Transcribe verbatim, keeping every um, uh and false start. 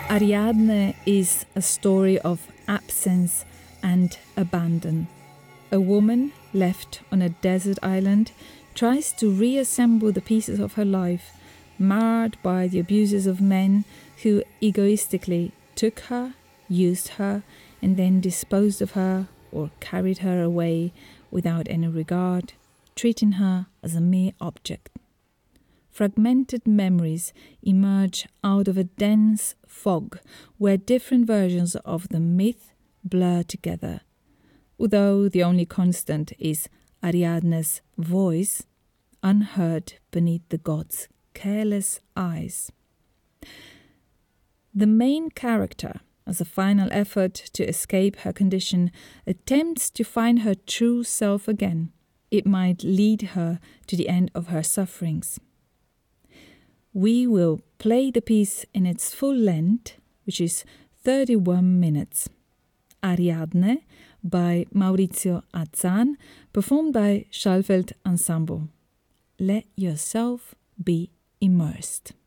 Ariadne is a story of absence and abandon. A woman left on a desert island tries to reassemble the pieces of her life, marred by the abuses of men who egoistically took her, used her, and then disposed of her or carried her away without any regard, treating her as a mere object. Fragmented memories emerge out of a dense fog where different versions of the myth blur together, although the only constant is Ariadne's voice, unheard beneath the gods' careless eyes. The main character, as a final effort to escape her condition, attempts to find her true self again. It might lead her to the end of her sufferings. We will play the piece in its full length, which is thirty-one minutes. Ariadne by Maurizio Azzan, performed by Schallfeld Ensemble. Let yourself be immersed.